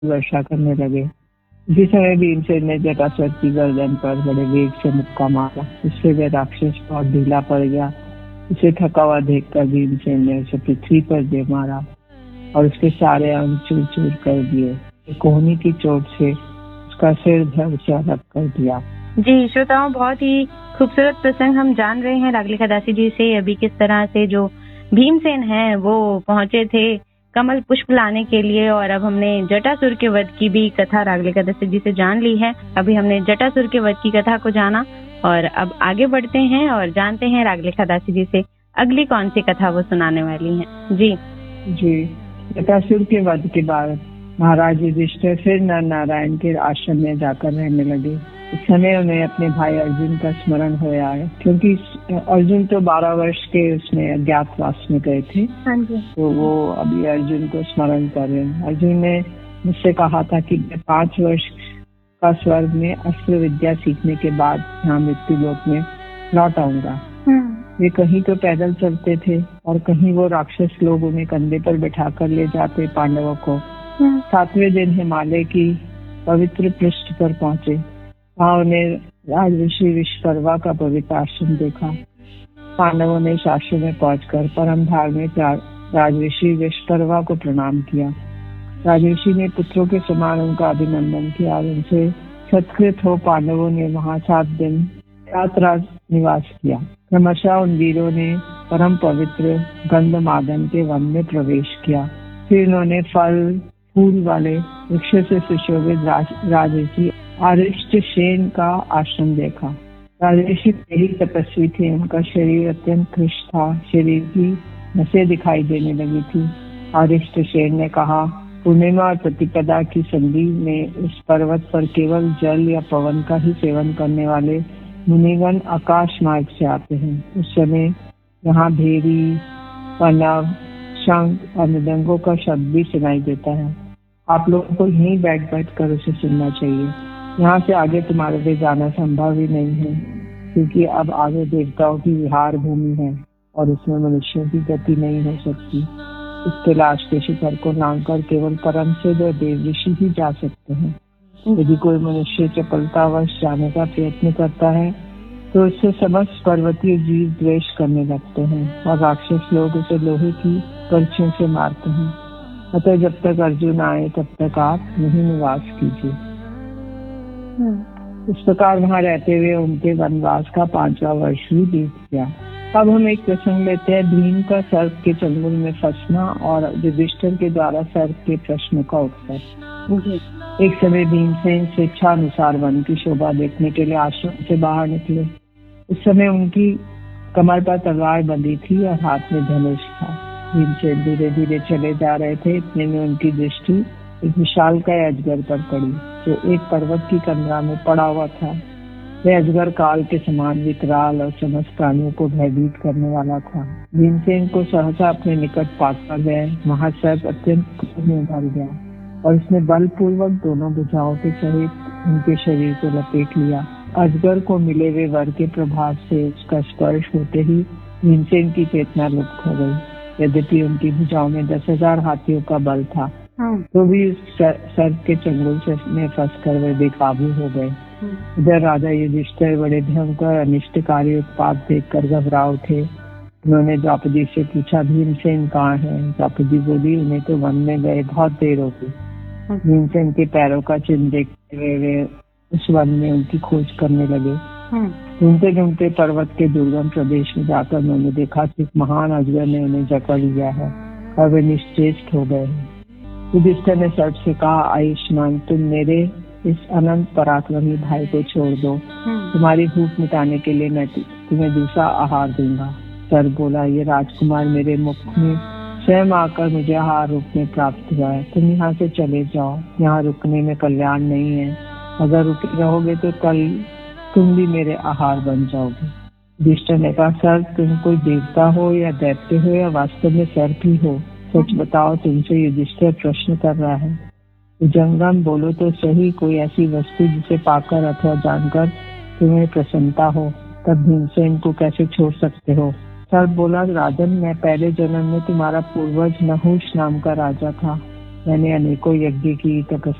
वर्षा करने लगे। इसी समय भीमसेन ने जटासुर की गर्दन पर बड़े वेग से मुक्का मारा। इससे वह राक्षस बहुत ढीला पड़ गया। उसे थका हुआ देखकर भीमसेन ने उसे पृथ्वी पर दे मारा और उसके सारे अंग चूर चूर कर दिए। कोहनी की चोट से उसका सिर धड़ से अलग कर दिया। जी श्रोताओं, बहुत ही खूबसूरत प्रसंग हम जान रहे हैं रागलिका दासी जी से अभी किस तरह से जो भीमसेन हैं वो पहुंचे थे कमल पुष्प लाने के लिए। और अब हमने जटासुर के वध की भी कथा रागलिका दासी जी से जान ली है। अभी हमने जटासुर के वध की कथा को जाना और अब आगे बढ़ते हैं और जानते हैं रागलिका दासी जी से अगली कौन सी कथा वो सुनाने वाली हैं। जी जटासुर के वध के बाद महाराज युधिष्ठिर फिर नर नारायण के आश्रम में जाकर रहने लगे। इस समय उन्हें अपने भाई अर्जुन का स्मरण हो आया, क्योंकि अर्जुन तो 12 वर्ष के उसमें अज्ञातवास में गए थे। तो वो अभी अर्जुन को स्मरण कर रहे हैं। अर्जुन ने मुझसे कहा था कि मैं 5 वर्ष का स्वर्ग में अस्त्र विद्या सीखने के बाद यहाँ मृत्यु लोक में लौट आऊंगा। वे कहीं तो पैदल चलते थे और कहीं वो राक्षस लोग उन्हें कंधे पर बैठा कर ले जाते पांडवों को। 7वें दिन हिमालय की पवित्र पृष्ठ पर पहुंचे। वहां उन्हें राजऋषि विश्वकर्मा का पवित्र आश्रम देखा। पांडवों ने इस आश्रम में पहुंचकर परम धार्मिक राजऋषि विश्वकर्मा को प्रणाम किया। राजऋषि ने पुत्रों के समान उनका अभिनंदन किया और उनसे सत्कृत हो पांडवों ने वहां 7 दिन रात निवास किया। क्रमशः उन वीरों ने परम पवित्र गंधमादन के वन में प्रवेश किया। फिर उन्होंने फल फूल वाले वृक्ष से सुशोभित राजऋषि अरिष्टसेन का आश्रम देखा। राजऋषि यही तपस्वी थे। उनका शरीर अत्यंत कृश था। शरीर की नसें दिखाई देने लगी थी। अरिष्टसेन ने कहा, पूर्णिमा और प्रतिपदा की संधि में इस पर्वत पर केवल जल या पवन का ही सेवन करने वाले मुनिगण आकाश मार्ग से आते हैं। उस समय यहाँ भेरी, पनव, शंख और मृदंगों का शब्द भी सुनाई देता है। आप लोगों को यहीं बैठ कर उसे सुनना चाहिए। यहाँ से आगे तुम्हारे लिए जाना संभव ही नहीं है, क्योंकि अब आगे देवताओं की विहार भूमि है और उसमें मनुष्यों की गति नहीं हो सकती। इस कैलाश के शिखर को लांघकर केवल परम सिद्ध और देव ऋषि ही जा सकते हैं। यदि कोई मनुष्य चपलतावश जाने का प्रयत्न करता है तो उससे समस्त पर्वतीय जीव द्वेष करने लगते हैं और राक्षस लोग उसे लोहे की पर्चियों से मारते हैं। अतः जब तक अर्जुन आए तब तक आप यहीं निवास कीजिए। इस प्रकार वहाँ रहते हुए उनके वनवास का 5वां वर्ष भी बीत गया। अब हम एक प्रसंग लेते हैं, भीम का सर्प के चंगुल में फंसना और युधिष्ठिर के द्वारा सर्प के प्रश्न का उत्तर। एक समय भीमसेन स्वेच्छा अनुसार वन की शोभा देखने के लिए आश्रम से बाहर निकले। उस समय उनकी कमर पर तलवार बंधी थी और हाथ में धनुष था। भीमसेन धीरे धीरे चले जा रहे थे। इतने में उनकी दृष्टि एक विशालकाय अजगर पर पड़ी, जो एक पर्वत की कंदरा में पड़ा हुआ था। वह अजगर काल के समान विकराल और समस्त प्राणियों को भयभीत करने वाला था। भीमसेन को सहसा अपने निकट पाकर वह महासर्प अत्यंत क्रोध में भर गया और उसने बलपूर्वक दोनों भुजाओं के सहित उनके शरीर को लपेट लिया। अजगर को मिले हुए वर के प्रभाव से उसका स्पर्श होते ही भीमसेन की चेतना लुप्त हो गई। यद्यपि उनकी भुजाओं में 10,000 हाथियों का बल था, तो भी उस सर्प के चंगुल में फंसकर वे बेकाबू हो गए। इधर राजा युधिष्ठिर बड़े भयंकर अनिष्टकारी उत्पात देखकर घबरा उठे। उन्होंने द्रौपदी से पूछा, भीमसेन कहाँ है? द्रौपदी बोली, उन्हें तो वन में गए बहुत देर हो गई। भीमसेन के पैरों का चिन्ह देखते हुए वे उस वन में उनकी खोज करने लगे। ढूंढते ढूंढते पर्वत के दुर्गम प्रदेश में जाकर उन्होंने देखा कि एक महान अजगर ने उन्हें जकड़ लिया है और वे निश्चेष्ट हो गए हैं। युधिष्ठिर ने सर्प से कहा, आयुष्मान, तुम मेरे इस अनंत पराक्रमी भाई को छोड़ दो। तुम्हारी भूख मिटाने के लिए मैं तुम्हें दूसरा आहार दूंगा। सर्प बोला, ये राजकुमार मेरे मुख में स्वयं आकर मुझे आहार रूप में प्राप्त हुआ है। तुम यहाँ से चले जाओ, यहाँ रुकने में कल्याण नहीं है। अगर रुके रहोगे तो कल तुम भी मेरे आहार बन जाओगे। युधिष्ठिर ने कहा, सर्प, तुम कोई देवता हो या दैत्य हो या वास्तव में सर्प ही हो? सच बताओ, तुमसे युधिष्ठिर प्रश्न कर रहा है। जंगम, बोलो तो सही, कोई ऐसी वस्तु जिसे पाकर अथवा जानकर तुम्हें प्रसन्नता हो, तब भीमसेन को कैसे छोड़ सकते हो? सर्प बोला, राजन, मैं पहले जन्म में तुम्हारा पूर्वज नहुष नाम का राजा था। मैंने अनेकों यज्ञ की, तपस्या